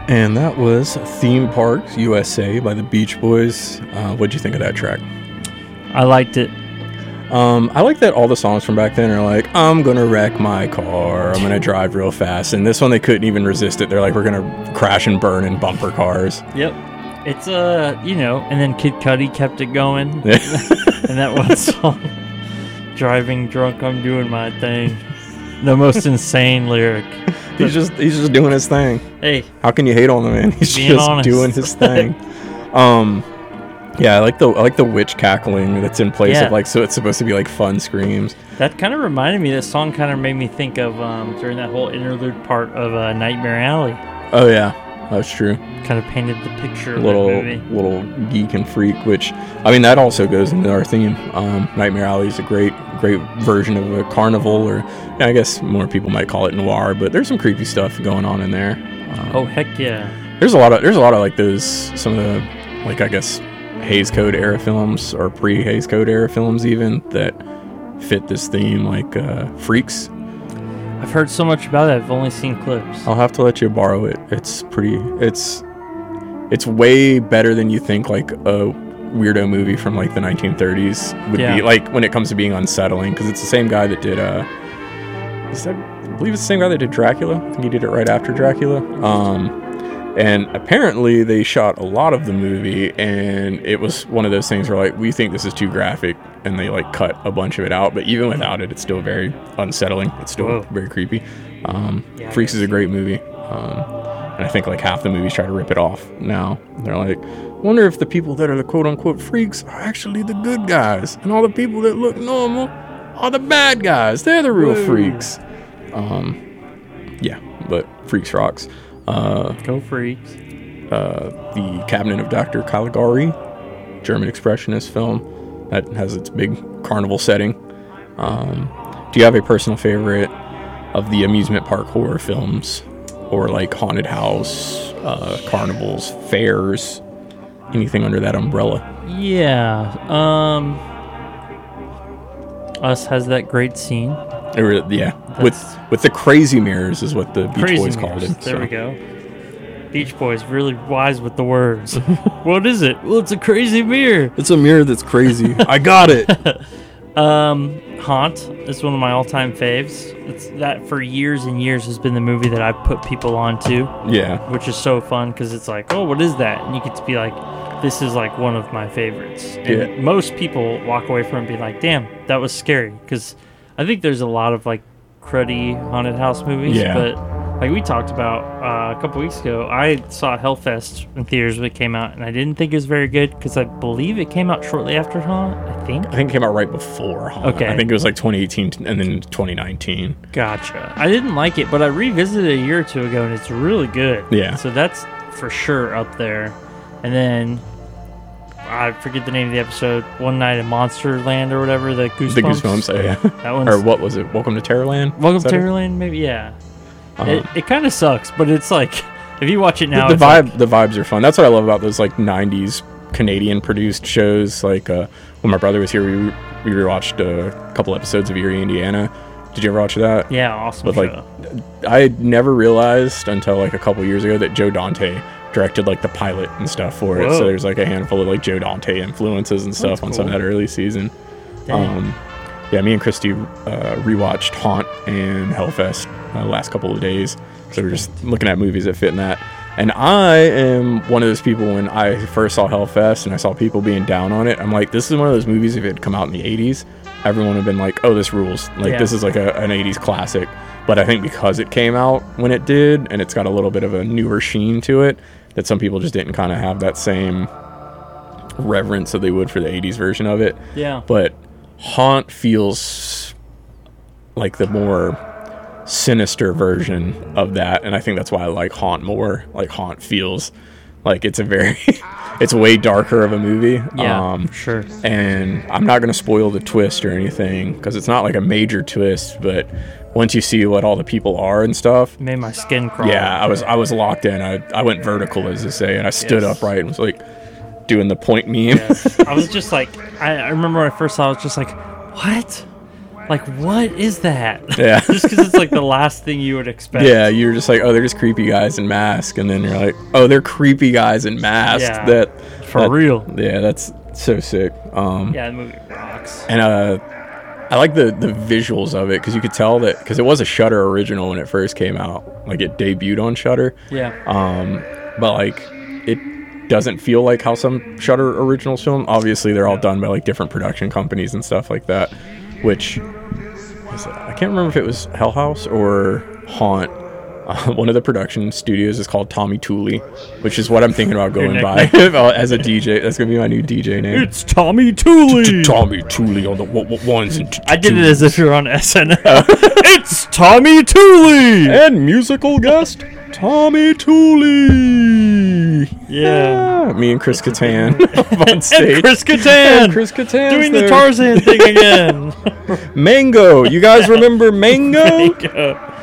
And that was Theme Parks USA by the Beach Boys. What'd you think of that track? I liked it. I like that all the songs from back then are like, I'm gonna wreck my car, I'm gonna drive real fast. And this one, they couldn't even resist it. They're like, we're gonna crash and burn in bumper cars. Yep. It's, and then Kid Cudi kept it going. And that one song, Driving Drunk, I'm Doing My Thing. The most insane lyric. He's just doing his thing. Hey. How can you hate on the man? He's just honest. doing his thing. Yeah, I like the witch cackling that's in place of so it's supposed to be like fun screams. That kind of reminded me. This song kind of made me think of during that whole interlude part of Nightmare Alley. Oh yeah, that's true. Kind of painted the picture of little that movie. Little geek and freak, which I mean that also goes into our theme. Nightmare Alley is a great version of a carnival, or I guess more people might call it noir. But there's some creepy stuff going on in there. Oh heck yeah! There's a lot of like those some of the like I guess Hays Code era films or pre-Hays Code era films even that fit this theme, like Freaks. I've heard so much about it. I've only seen clips. I'll have to let you borrow it. It's way better than you think like a weirdo movie from like the 1930s would be, like when it comes to being unsettling, because it's the same guy that did I believe it's the same guy that did Dracula. I think he did it right after Dracula. And apparently they shot a lot of the movie, and it was one of those things where like, we think this is too graphic, and they like cut a bunch of it out. But even without it, it's still very unsettling. It's still very creepy. Freaks is a great movie. And I think like half the movies try to rip it off now. They're like, wonder if the people that are the quote unquote freaks are actually the good guys, and all the people that look normal are the bad guys. They're the real freaks. Yeah, but Freaks rocks. Go Freaks. The Cabinet of Dr. Caligari, German expressionist film that has its big carnival setting. Do you have a personal favorite of the amusement park horror films, or like haunted house, carnivals, fairs, anything under that umbrella? Yeah. Us has that great scene. Yeah, with the crazy mirrors is what the Beach Boys called it. There we go. Beach Boys really wise with the words. What is it? Well, it's a crazy mirror. It's a mirror that's crazy. I got it. Haunt is one of my all-time faves. It's that for years and years has been the movie that I've put people onto. Yeah, which is so fun because it's like, oh, what is that? And you get to be like, this is like one of my favorites. And most people walk away from it being like, damn, that was scary. Because I think there's a lot of like cruddy haunted house movies. Yeah. But like we talked about a couple weeks ago, I saw Hellfest in theaters when it came out, and I didn't think it was very good because I believe it came out shortly after Haunt, I think it came out right before Haunt. Okay. I think it was like 2018 and then 2019. Gotcha. I didn't like it, but I revisited it a year or two ago, and it's really good. Yeah. So that's for sure up there. And then I forget the name of the episode. One Night in Monsterland or whatever. The Goosebumps. The Goosebumps. Oh, yeah. That one's, or what was it? Welcome to Terrorland. Welcome to Terrorland. Maybe. Yeah. It kind of sucks, but it's like if you watch it now, the vibes are fun. That's what I love about those like '90s Canadian produced shows. Like when my brother was here, we rewatched a couple episodes of Erie, Indiana. Did you ever watch that? Yeah, awesome. But like, I had never realized until like a couple years ago that Joe Dante directed like the pilot and stuff for it. So there's like a handful of like Joe Dante influences and stuff on some of that early season. Yeah, me and Christy rewatched Haunt and Hellfest the last couple of days. So we're just looking at movies that fit in that. And I am one of those people, when I first saw Hellfest and I saw people being down on it, I'm like, this is one of those movies, if it had come out in the 80s, everyone would have been like, oh, this rules. Like, this is like an 80s classic. But I think because it came out when it did, and it's got a little bit of a newer sheen to it, that some people just didn't kind of have that same reverence that they would for the 80s version of it. Yeah. But Haunt feels like the more sinister version of that, and I think that's why I like Haunt more. Like, Haunt feels like it's a very it's way darker of a movie. Yeah, sure. And I'm not going to spoil the twist or anything because it's not like a major twist, but once you see what all the people are and stuff, it made my skin crawl. Yeah, I was locked in. I went vertical, as they say, and I stood upright and was like doing the point meme. Yes. I was just like, I remember when I first saw it, I was just like, what? Like, what is that? Yeah. Just because it's like the last thing you would expect. Yeah, you're just like, oh, they're just creepy guys in masks, and then you're like, oh, they're creepy guys in masks. Yeah, for real. Yeah, that's so sick. Yeah, the movie rocks. And I like the visuals of it, because you could tell that, because it was a Shudder original when it first came out, like it debuted on Shudder. Yeah. But like it doesn't feel like how some Shudder originals film. Obviously, they're all done by like different production companies and stuff like that. Which I can't remember if it was Hell House or Haunt. One of the production studios is called Tommy Tooley, which is what I'm thinking about going by as a DJ. That's gonna be my new DJ name. It's Tommy Tooley. Tommy Tooley on the ones and I did it as if you're on SNL. It's Tommy Tooley and musical guest Tommy Tooley. Yeah. Me and Chris Kattan on stage. And Chris Kattan. Chris Kattan doing the Tarzan thing again. Mango. You guys remember Mango? Mango.